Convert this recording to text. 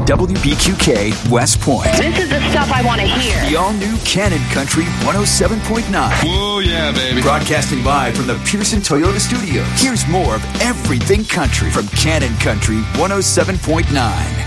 WBQK West Point. This is the stuff I want to hear. The all-new Cannon Country 107.9. Oh, yeah, baby. Broadcasting live from the Pearson Toyota Studios. Here's more of everything country from Cannon Country 107.9.